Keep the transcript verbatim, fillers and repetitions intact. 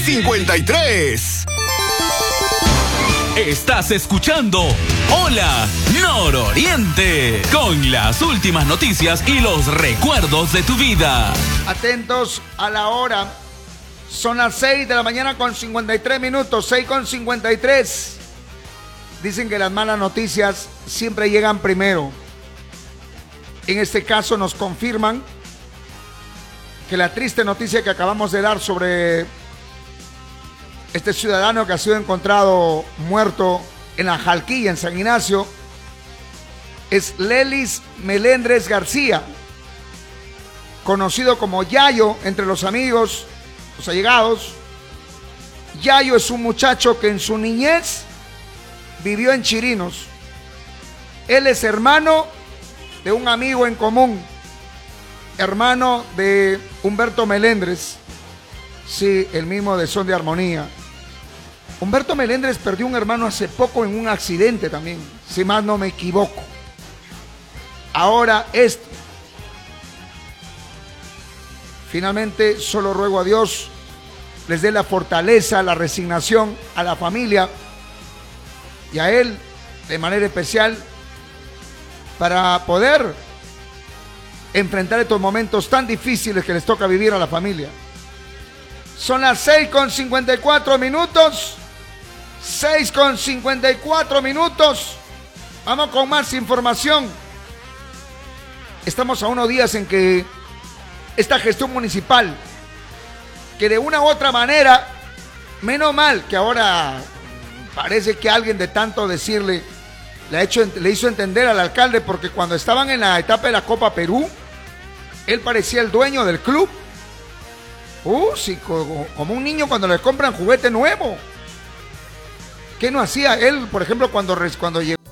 cincuenta y tres. Estás escuchando Hola Nororiente, con las últimas noticias y los recuerdos de tu vida. Atentos a la hora. Son las seis de la mañana con cincuenta y tres minutos, seis con cincuenta y tres. Dicen que las malas noticias siempre llegan primero. En este caso nos confirman que la triste noticia que acabamos de dar sobre este ciudadano que ha sido encontrado muerto en la Jalquilla, en San Ignacio, es Lelis Melendres García, conocido como Yayo entre los amigos, los allegados. Yayo es un muchacho que en su niñez vivió en Chirinos. Él es hermano de un amigo en común, hermano de Humberto Melendres, sí, el mismo de Son de Armonía. Humberto Melendres perdió un hermano hace poco en un accidente también, si más no me equivoco. Ahora esto. Finalmente, solo ruego a Dios les dé la fortaleza, la resignación a la familia y a él de manera especial para poder enfrentar estos momentos tan difíciles que les toca vivir a la familia. Son las seis con cincuenta y cuatro minutos. seis con cincuenta y cuatro minutos. Vamos con más información. Estamos a unos días en que esta gestión municipal, que de una u otra manera, menos mal que ahora parece que alguien de tanto decirle le, ha hecho, le hizo entender al alcalde, porque cuando estaban en la etapa de la Copa Perú, él parecía el dueño del club. Uh, sí, como, como un niño cuando le compran juguete nuevo. ¿Qué no hacía él, por ejemplo, cuando, cuando llegó